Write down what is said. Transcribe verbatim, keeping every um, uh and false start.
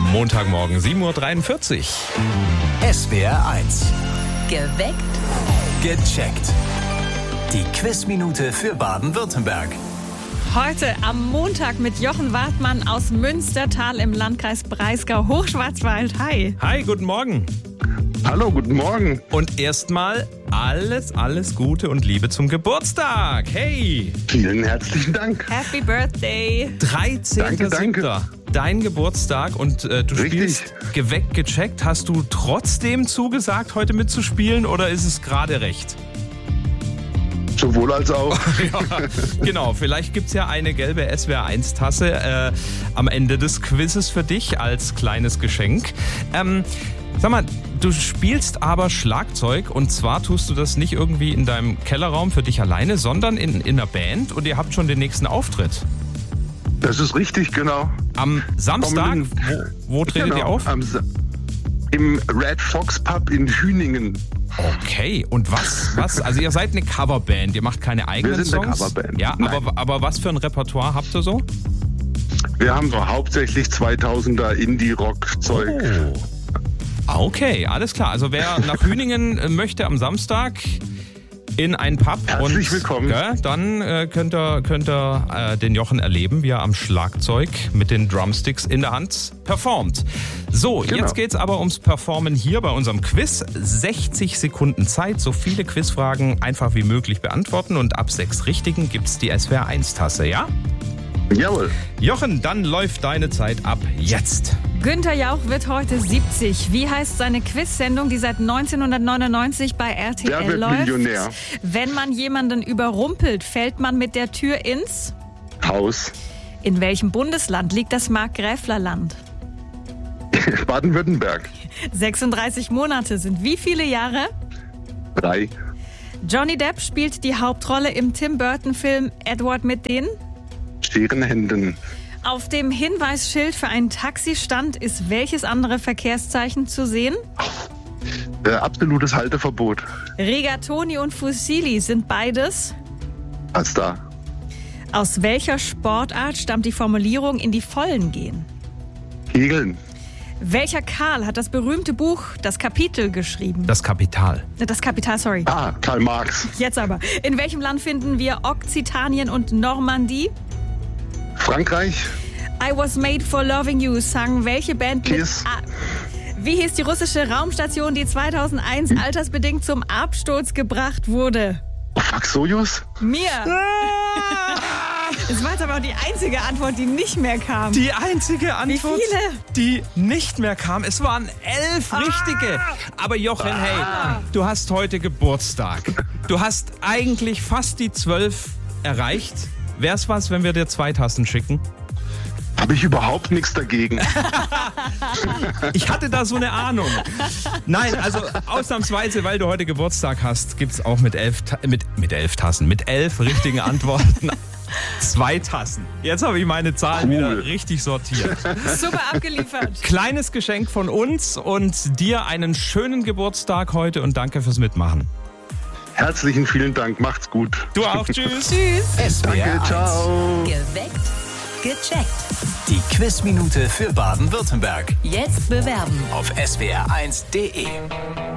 Montagmorgen, sieben Uhr dreiundvierzig. S W R eins. Geweckt. Gecheckt. Die Quizminute für Baden-Württemberg. Heute am Montag mit Jochen Wartmann aus Münstertal im Landkreis Breisgau-Hochschwarzwald. Hi. Hi, guten Morgen. Hallo, guten Morgen. Und erstmal alles, alles Gute und Liebe zum Geburtstag. Hey. Vielen herzlichen Dank. Happy Birthday. dreizehnter Danke, danke. siebter Dein Geburtstag und äh, du Richtig. spielst Geweckt, gecheckt. Hast du trotzdem zugesagt, heute mitzuspielen oder ist es gerade recht? Sowohl als auch. Ja, genau, vielleicht gibt es ja eine gelbe S W R eins Tasse äh, am Ende des Quizzes für dich als kleines Geschenk. Ähm, sag mal, du spielst aber Schlagzeug und zwar tust du das nicht irgendwie in deinem Kellerraum für dich alleine, sondern in, in einer Band und ihr habt schon den nächsten Auftritt. Das ist richtig, genau. Am Samstag, Kommenden- wo, wo tretet genau, ihr auf? Am Sa- Im Red Fox Pub in Hüningen. Okay, und was, was? Also ihr seid eine Coverband, ihr macht keine eigenen Wir sind eine Songs? Coverband. Ja, Nein. aber, aber was für ein Repertoire habt ihr so? Wir haben so hauptsächlich zweitausender Indie-Rock-Zeug. Oh. Okay, alles klar. Also wer nach Hüningen äh, möchte am Samstag in einen Pub Herzlich und willkommen. Gell, dann äh, könnt ihr, könnt ihr äh, den Jochen erleben, wie er am Schlagzeug mit den Drumsticks in der Hand performt. So, Genau. jetzt geht's aber ums Performen hier bei unserem Quiz. sechzig Sekunden Zeit, so viele Quizfragen einfach wie möglich beantworten und ab sechs Richtigen gibt's die S W R eins Tasse, ja? Jawohl. Jochen, dann läuft deine Zeit ab jetzt. Günther Jauch wird heute siebzig. Wie heißt seine Quiz-Sendung, die seit neunzehnhundertneunundneunzig bei R T Wer L wird läuft? Millionär? Wenn man jemanden überrumpelt, fällt man mit der Tür ins? Haus. In welchem Bundesland liegt das Markgräflerland? Baden-Württemberg. sechsunddreißig Monate sind wie viele Jahre? Drei. Johnny Depp spielt die Hauptrolle im Tim Burton-Film Edward mit den? Scherenhänden. Auf dem Hinweisschild für einen Taxistand ist welches andere Verkehrszeichen zu sehen? Äh, absolutes Halteverbot. Rigatoni und Fusilli sind beides. Was da? Aus welcher Sportart stammt die Formulierung in die Vollen gehen? Kegeln. Welcher Karl hat das berühmte Buch Das Kapitel geschrieben? Das Kapital. Das Kapital, sorry. Ah, Karl Marx. Jetzt aber. In welchem Land finden wir Okzitanien und Normandie? Frankreich. I Was Made for Loving You sang welche Band mit Kiss. A- Wie hieß die russische Raumstation, die zweitauseneins altersbedingt zum Absturz gebracht wurde? Oh, fuck, Sojus? Mir. Es war jetzt aber auch die einzige Antwort, die nicht mehr kam. Die einzige Antwort, viele? die nicht mehr kam. Es waren elf richtige. Aber Jochen, hey, du hast heute Geburtstag. Du hast eigentlich fast die zwölf erreicht. Wär's was, wenn wir dir zwei Tassen schicken? Habe ich überhaupt nichts dagegen. Ich hatte da so eine Ahnung. Nein, also ausnahmsweise, weil du heute Geburtstag hast, gibt's auch mit elf, Ta- mit, mit elf Tassen, mit elf richtigen Antworten zwei Tassen. Jetzt habe ich meine Zahlen Cool. wieder richtig sortiert. Super abgeliefert. Kleines Geschenk von uns und dir einen schönen Geburtstag heute und danke fürs Mitmachen. Herzlichen vielen Dank. Macht's gut. Du auch, tschüss. Tschüss. S W R Danke, eins. ciao. Geweckt. Gecheckt. Die Quizminute für Baden-Württemberg. Jetzt bewerben. Auf S W R eins Punkt de.